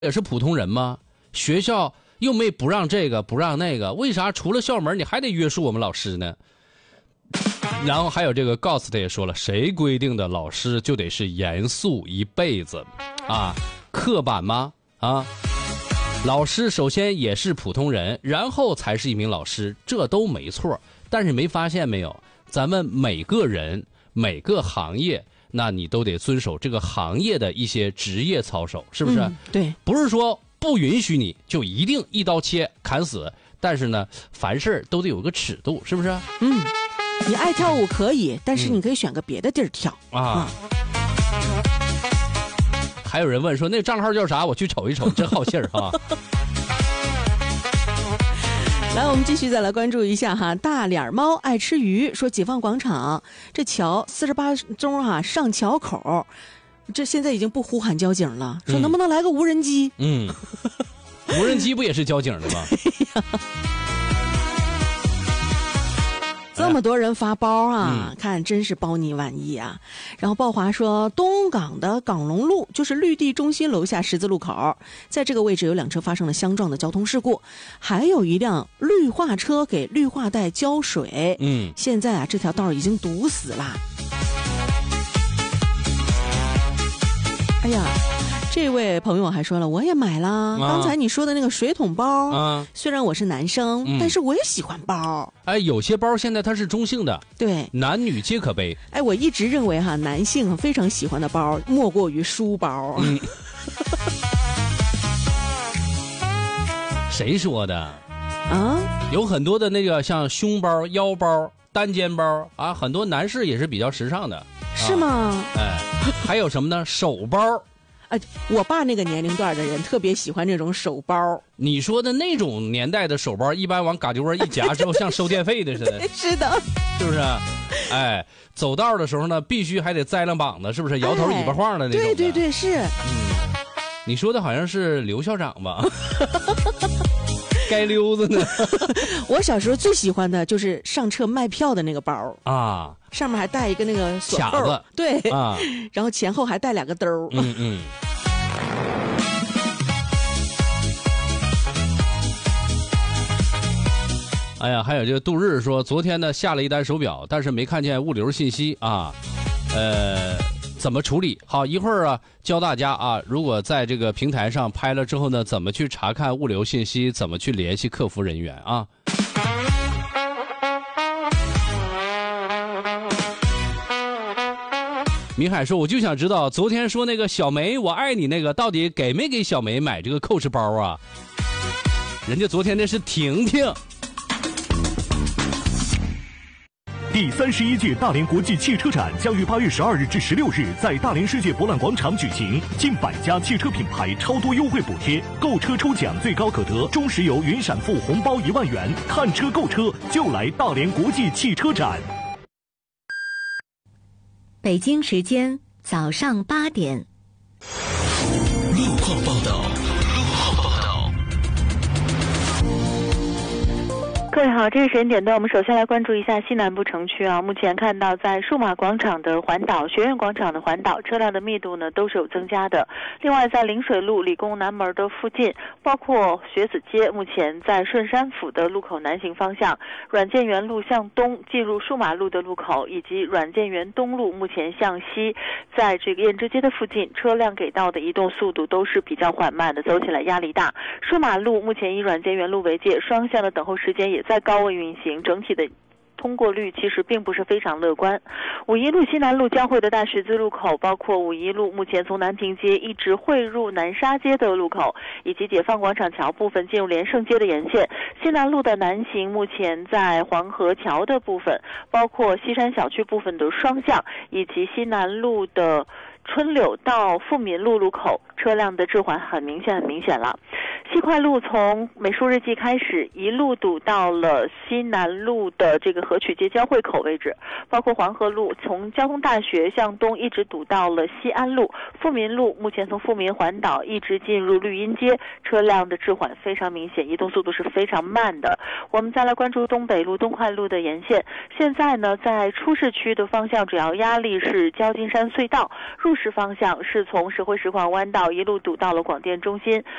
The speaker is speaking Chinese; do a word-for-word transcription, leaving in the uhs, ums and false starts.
也是普通人吗？学校又没不让这个不让那个，为啥除了校门你还得约束我们老师呢？然后还有这个 Ghost 也说了，谁规定的老师就得是严肃一辈子啊？刻板吗？啊？老师首先也是普通人，然后才是一名老师，这都没错。但是没发现没有，咱们每个人每个行业，那你都得遵守这个行业的一些职业操守，是不是？ 嗯、对， 不是说不允许你就一定一刀切砍死，但是呢，凡事都得有个尺度，是不是？ 嗯，你爱跳舞可以，但是你可以选个别的地儿跳、 嗯、啊。还有人问说那个账号叫啥？我去瞅一瞅，真好信儿哈。 来，我们继续再来关注一下哈，大脸猫爱吃鱼说，解放广场这桥四十八中哈上桥口，这现在已经不呼喊交警了，说能不能来个无人机？ 嗯，无人机不也是交警的吗？ 这么多人发包啊、 嗯、 看真是包你满意啊。然后鲍华说，东港的港龙路就是绿地中心楼下十字路口，在这个位置有两车发生了相撞的交通事故，还有一辆绿化车给绿化带浇水， 嗯， 现在啊这条道已经堵死了。哎呀，这位朋友还说了，我也买了、啊、刚才你说的那个水桶包、啊、虽然我是男生、嗯、但是我也喜欢包。 哎，有些包现在它是中性的，对，男女皆可背。 哎，我一直认为哈，男性非常喜欢的包莫过于书包。嗯谁说的啊？ 有很多的那个像胸包、腰包、单肩包啊，很多男士也是比较时尚的， 是吗？ 啊、哎，还有什么呢？手包。 啊，我爸那个年龄段的人特别喜欢这种手包。 你说的那种年代的手包，一般往嘎丢窝一夹之后，像收电费的似的。 是的， 是不是？哎，走道的时候呢，必须还得栽两膀子，是不是？摇头尾巴晃的那种的。 对对对，是。 嗯，你说的好像是刘校长吧？该溜子呢。 我小时候最喜欢的就是上车卖票的那个包啊， 上面还带一个那个锁卡子， 对啊， 然后前后还带两个兜。 嗯嗯。哎呀，还有这个杜日说，昨天呢下了一单手表，但是没看见物流信息啊，呃。怎么处理？好，一会儿啊，教大家啊，如果在这个平台上拍了之后呢，怎么去查看物流信息，怎么去联系客服人员啊？米海说，我就想知道，昨天说那个小梅我爱你那个，到底给没给小梅买这个 Coach 包啊？人家昨天那是婷婷。 第三十一届大连国际汽车展将于八月十二日至十六日在大连世界博览广场举行，近百家汽车品牌超多优惠补贴，购车抽奖最高可得中石油云闪付红包一万元。看车购车就来大连国际汽车展。 北京时间早上八点。 路况报道。 各位好，这个时间点段，我们首先来关注一下西南部城区啊。目前看到在数码广场的环岛、学院广场的环岛，车辆的密度呢都是有增加的。另外，在陵水路理工南门的附近，包括学子街，目前在顺山府的路口南行方向，阮建元路向东进入数码路的路口，以及阮建元东路目前向西，在这个燕之街的附近，车辆给到的移动速度都是比较缓慢的，走起来压力大。数码路目前以阮建元路为界，双向的等候时间也在高位运行，整体的通过率其实并不是非常乐观。五一路西南路交汇的大十字路口，包括五一路目前从南平街一直汇入南沙街的路口，以及解放广场桥部分进入连胜街的沿线。西南路的南行目前在黄河桥的部分，包括西山小区部分的双向，以及西南路的春柳到富民路路口，车辆的滞缓很明显很明显了。西快路从美术日记开始一路堵到了西南路的这个河曲街交汇口位置，包括黄河路从交通大学向东一直堵到了西安路，富民路目前从富民环岛一直进入绿荫街，车辆的滞缓非常明显，移动速度是非常慢的。我们再来关注东北路东快路的沿线，现在呢在出市区的方向主要压力是交金山隧道，入市方向是从石灰石矿弯道一路堵到了广电中心。